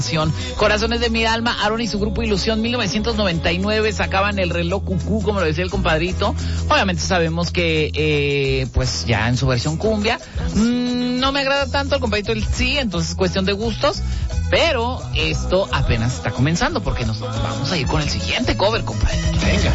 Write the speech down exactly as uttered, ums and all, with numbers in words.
Corazones de mi alma, Aaron y su grupo Ilusión, mil novecientos noventa y nueve, sacaban el reloj cucú, como lo decía el compadrito. Obviamente sabemos que, eh, pues ya en su versión cumbia, mmm, no me agrada tanto el compadrito, el sí, entonces es cuestión de gustos, pero esto apenas está comenzando, porque nos vamos a ir con el siguiente cover, compadre. Venga.